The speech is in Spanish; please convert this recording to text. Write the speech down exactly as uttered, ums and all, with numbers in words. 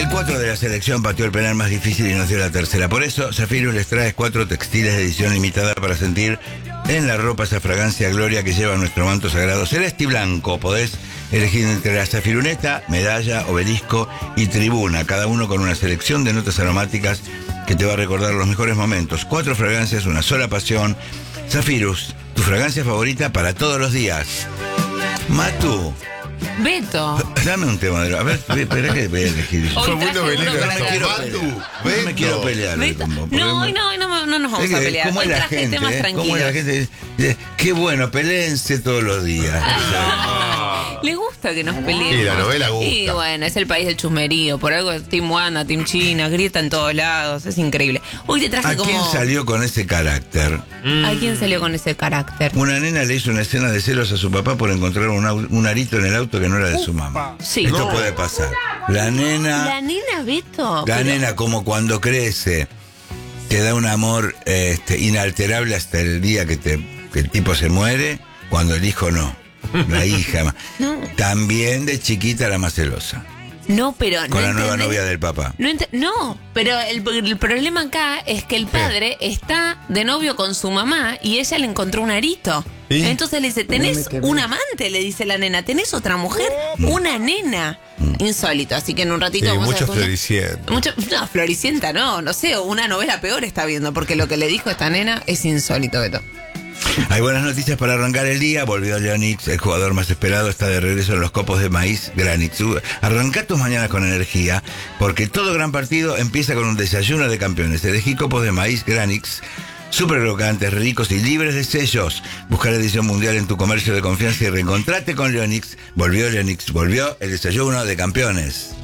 El cuatro de la selección pateó el penal más difícil y nos dio la tercera. Por eso, Zafirus les trae cuatro textiles de edición limitada para sentir en la ropa esa fragancia gloria que lleva nuestro manto sagrado celeste y blanco. Podés elegir entre la zafiruneta, medalla, obelisco y tribuna, cada uno con una selección de notas aromáticas que te va a recordar los mejores momentos. Cuatro fragancias, una sola pasión. Zafirus, tu fragancia favorita para todos los días. Matu. Beto. Dame un tema de lo... A ver, espera que voy a elegir. Hoy traje uno No para me el- quiero Matu, pelear. No me Beto. quiero pelear. hoy Beto. con vos, No, hoy porque- no, hoy no, no nos vamos Es a que, pelear. ¿cómo Hoy es la traje gente? temas eh? ¿Cómo es la tranquilos. gente? Dice, qué bueno, peleense todos los días. Le gusta que nos Y peleemos. la novela gusta. Y bueno, es el país del chusmerío. Por algo es Team Wanda, Team China, grieta en todos lados. Es increíble. Hoy te traje ¿A como... quién salió con ese carácter? ¿A quién salió con ese carácter? Una nena le hizo una escena de celos a su papá por encontrar un, au- un arito en el auto que no era de su mamá. Sí. Esto No. puede pasar. La nena, La nena, Beto. la pero- nena como cuando crece, te da un amor este, inalterable hasta el día que, te, que el tipo se muere, cuando el hijo no. La hija. No. También de chiquita la más celosa. No, pero... Con no la nueva entendés- novia del papá. No, ent- no, pero el, el problema acá es que el padre está de novio con su mamá y ella le encontró un arito. ¿Y? Entonces le dice, ¿tenés un amante? Le dice la nena, ¿tenés otra mujer? Una nena. Insólito, así que en un ratito Y vamos mucho a escuchar- floricienta. Mucho, no, Floricienta no, no sé, una novela peor está viendo, porque lo que le dijo esta nena es insólito, Beto. Hay buenas noticias para arrancar el día. Volvió Leonix, el jugador más esperado, está de regreso en los copos de maíz Granix. Arranca tus mañanas con energía, porque todo gran partido empieza con un desayuno de campeones. Elegí copos de maíz Granix, súper crocantes, ricos y libres de sellos. Busca la edición mundial en tu comercio de confianza y reencontrate con Leonix. Volvió Leonix, volvió el desayuno de campeones.